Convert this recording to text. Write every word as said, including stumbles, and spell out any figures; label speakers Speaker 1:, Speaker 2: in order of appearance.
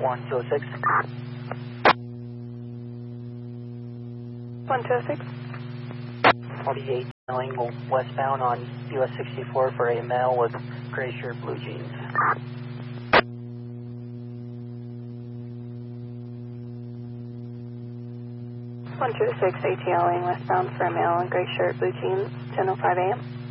Speaker 1: one two oh six.
Speaker 2: one two oh six.
Speaker 1: forty-eight going westbound on U S sixty-four for a male with gray shirt, blue jeans.
Speaker 2: one two oh six, ATLing westbound for a male in gray shirt, blue jeans, ten oh five a m